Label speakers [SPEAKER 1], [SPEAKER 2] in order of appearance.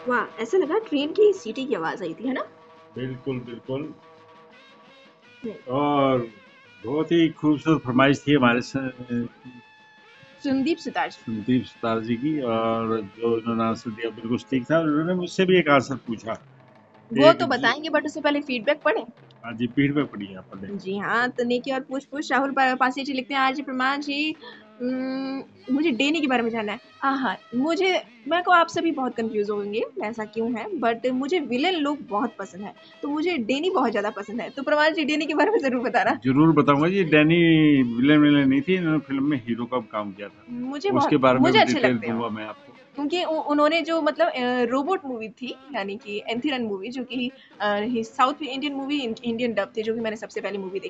[SPEAKER 1] वाह, ऐसा लगा ट्रेन की सीटी की आवाज आई थी, है ना?
[SPEAKER 2] बिल्कुल बिल्कुल।
[SPEAKER 1] हम्म,
[SPEAKER 2] और बहुत ही खूबसूरत फरमाइश थी हमारे
[SPEAKER 1] सुनदीप सुतार जी।
[SPEAKER 2] संदीप सुतार जी की, और जो इन्होंने आंसर दिया बिल्कुल ठीक था। और उन्होंने मुझसे भी एक आंसर पूछा,
[SPEAKER 1] वो
[SPEAKER 2] एक
[SPEAKER 1] तो बताएंगे बट उससे पहले फीडबैक पढ़े।
[SPEAKER 2] हाँ जी, पीठ पे पड़ी है, आप पढ़े।
[SPEAKER 1] जी हाँ, तो नेकी और पूछ पूछ राहुल पासी जी लिखते हैं, आज प्रमाण जी, मुझे डेनी के बारे में जानना है। हाँ, मुझे, मैं को आप सभी बहुत कंफ्यूज होंगे ऐसा क्यों है, बट मुझे विलेन लोग बहुत पसंद है, तो मुझे डेनी बहुत ज्यादा पसंद है, तो प्रमाण जी डेनी के बारे में जरूर बताना।
[SPEAKER 2] जरूर बताऊंगा जी। डैनी विलेन विलेन नहीं थी, इन्होंने फिल्म में हीरो का काम किया था। उसके बारे में
[SPEAKER 1] मुझे
[SPEAKER 2] भी
[SPEAKER 1] अच्छे
[SPEAKER 2] डिटेल
[SPEAKER 1] लगते हो,
[SPEAKER 2] दूंगा मैं आपको।
[SPEAKER 1] क्योंकि उन्होंने जो मतलब रोबोट मूवी थी, यानी कि एंथीरन मूवी, जो कि south Indian movie, Indian dub थी, जो कि मैंने सबसे पहली मूवी